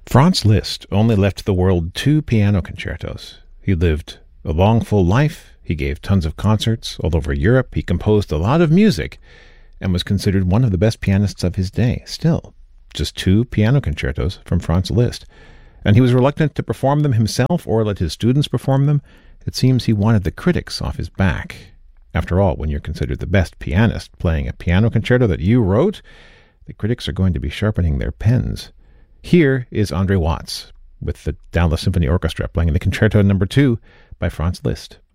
Franz Liszt only left the world 2 piano concertos. He lived a long, full life. He gave tons of concerts all over Europe. He composed a lot of music and was considered one of the best pianists of his day. Still, just 2 piano concertos from Franz Liszt. And he was reluctant to perform them himself or let his students perform them. It seems he wanted the critics off his back. After all, when you're considered the best pianist playing a piano concerto that you wrote, the critics are going to be sharpening their pens. Here is Andre Watts with the Dallas Symphony Orchestra playing the Concerto No. 2 by Franz Liszt.